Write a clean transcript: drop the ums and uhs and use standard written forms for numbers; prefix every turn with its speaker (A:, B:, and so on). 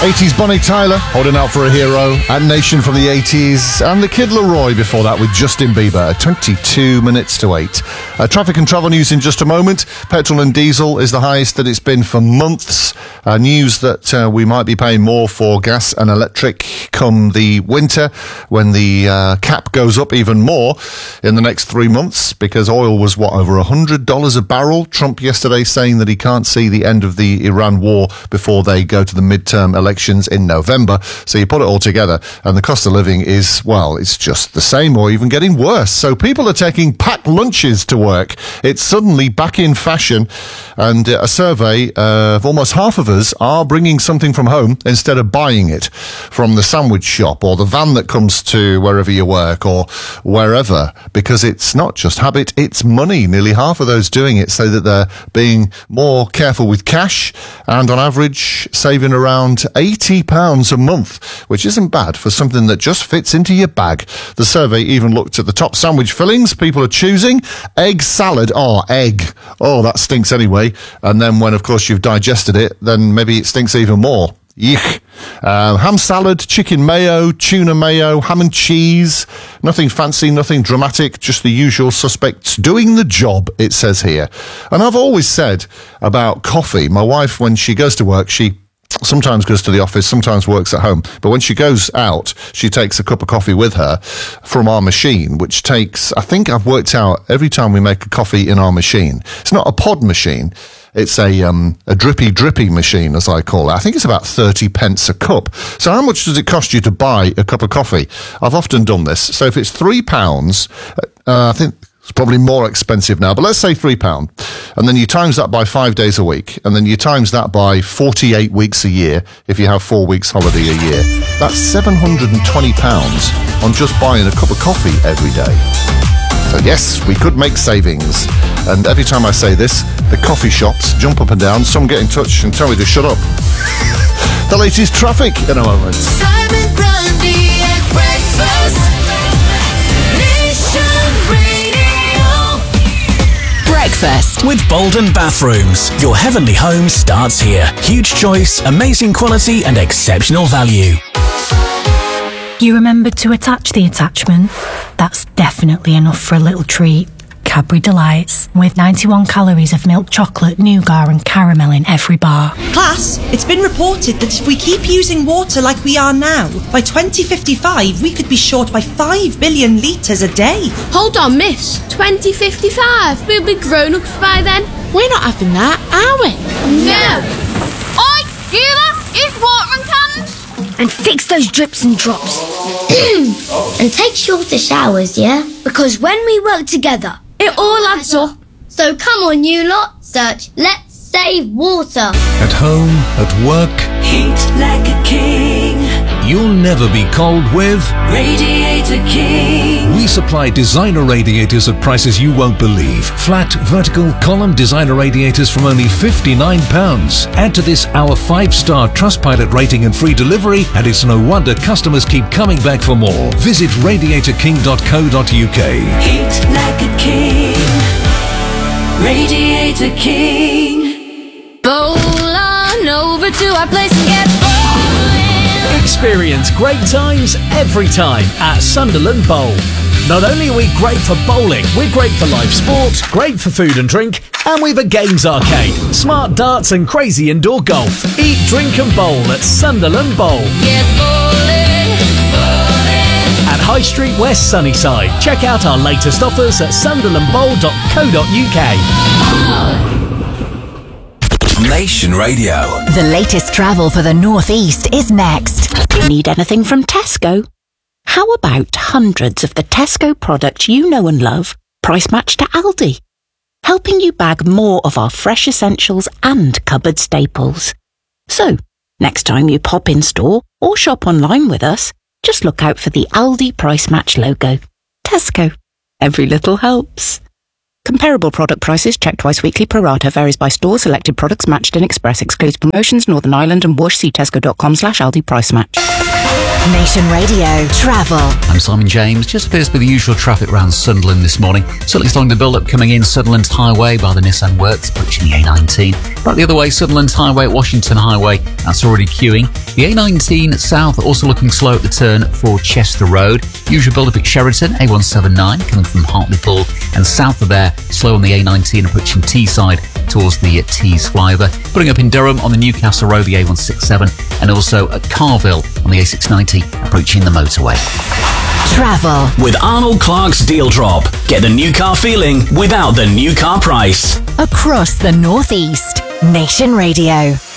A: 80s Bonnie Tyler, holding out for a hero, and Nation from the 80s, and the Kid Laroi before that with Justin Bieber, 22 minutes to 8. Traffic and travel news in just a moment. Petrol and diesel is the highest that it's been for months. News that we might be paying more for gas and electric come the winter when the cap goes up even more in the next 3 months, because oil was, over $100 a barrel. Trump yesterday saying that he can't see the end of the Iran war before they go to the midterm elections in November. So you put it all together and the cost of living is, it's just the same or even getting worse. So people are taking packed lunches to work. It's suddenly back in fashion, and a survey of almost half of us are bringing something from home instead of buying it from the sandwich shop or the van that comes to wherever you work or wherever, because it's not just habit, it's money. Nearly half of those doing it say that they're being more careful with cash and on average saving around £80 a month, which isn't bad for something that just fits into your bag. The survey even looked at the top sandwich fillings people are choosing. Egg salad. Egg. That stinks anyway. And then when, of course, you've digested it, then maybe it stinks even more. Yuck. Ham salad, chicken mayo, tuna mayo, ham and cheese. Nothing fancy, nothing dramatic, just the usual suspects doing the job, it says here. And I've always said about coffee, my wife, when she goes to work, she sometimes goes to the office, sometimes works at home. But when she goes out, she takes a cup of coffee with her from our machine, which takes, I think I've worked out, every time we make a coffee in our machine. It's not a pod machine. It's a drippy machine, as I call it. I think it's about 30 pence a cup. So how much does it cost you to buy a cup of coffee? I've often done this. So if it's £3, I think it's probably more expensive now, but let's say £3. And then you times that by 5 days a week. And then you times that by 48 weeks a year, if you have 4 weeks holiday a year. That's £720 on just buying a cup of coffee every day. So yes, we could make savings. And every time I say this, the coffee shops jump up and down. Some get in touch and tell me to shut up. The latest traffic in a moment.
B: Simon Grundy at breakfast. Nation Radio.
C: Breakfast with Bolden Bathrooms. Your heavenly home starts here. Huge choice, amazing quality and exceptional value.
D: You remembered to attach the attachment? That's definitely enough for a little treat. Cadbury Delights, with 91 calories of milk chocolate, nougat and caramel in every bar.
E: Class, it's been reported that if we keep using water like we are now, by 2055 we could be short by 5 billion litres a day.
F: Hold on, miss. 2055? We'll be grown-ups by then.
G: We're not having that, are we?
F: No. Oi, you lot, use watering cans.
H: And fix those drips and drops.
I: And take shorter showers, yeah?
H: Because when we work together,
F: it all adds up.
I: So come on, you lot, search Let's Save Water.
J: At home, at work,
B: Heat like a king.
J: you'll never be cold with
B: Radiator King.
J: We supply designer radiators at prices you won't believe. Flat, vertical, column designer radiators from only £59. Add to this our 5-star Trustpilot rating and free delivery, and it's no wonder customers keep coming back for more. Visit radiatorking.co.uk.
B: Heat like a king. Radiator King.
F: Bowl on over to our place and get bowling.
K: Experience great times every time at Sunderland Bowl. Not only are we great for bowling, we're great for live sport, great for food and drink, and we've a games arcade, smart darts and crazy indoor golf. Eat, drink and bowl at Sunderland Bowl.
F: Get bowling, bowling.
K: At High Street West Sunnyside. Check out our latest offers at sunderlandbowl.co.uk.
C: Nation Radio.
L: The latest travel for the North East is next.
M: Need anything from Tesco? How about hundreds of the Tesco products you know and love, price matched to Aldi? Helping you bag more of our fresh essentials and cupboard staples. So, next time you pop in store or shop online with us, just look out for the Aldi price match logo. Tesco. Every little helps. Comparable product prices checked twice weekly pro rata, varies by store, selected products matched in express, excludes promotions, Northern Ireland and Wash. See tesco.com/Aldi price match.
L: Nation Radio Travel.
N: I'm Simon James. Just appears to be the usual traffic around Sunderland this morning. Certainly slowing the build-up coming in Sunderland Highway by the Nissan Works, approaching the A19. Back the other way, Sunderland Highway, Washington Highway, that's already queuing. The A19 South also looking slow at the turn for Chester Road. Usual build-up at Sheraton, A179 coming from Hartlepool. And south of there, slow on the A19 approaching Teesside towards the Tees flyover. Putting up in Durham on the Newcastle Road, the A167, and also at Carville on the A690 approaching the motorway.
L: Travel
C: with Arnold Clark's Deal Drop. Get the new car feeling without the new car price.
L: across the Northeast. Nation Radio.